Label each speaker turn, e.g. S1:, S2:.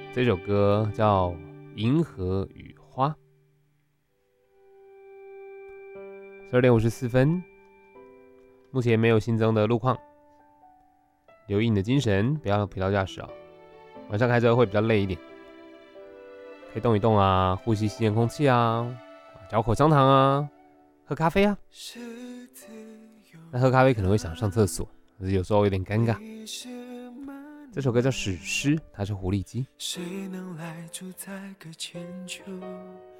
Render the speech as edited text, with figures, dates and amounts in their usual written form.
S1: 这首歌叫《银河与花》。12:54，目前没有新增的路况，留意你的精神，不要疲劳驾驶啊。晚上开车会比较累一点，可以动一动啊，呼吸新鲜空气啊，嚼口香糖啊，喝咖啡啊。那喝咖啡可能会想上厕所，可是有时候有点尴尬。这首歌叫《史诗》，它是狐狸姬。
S2: 谁能来主宰个千秋？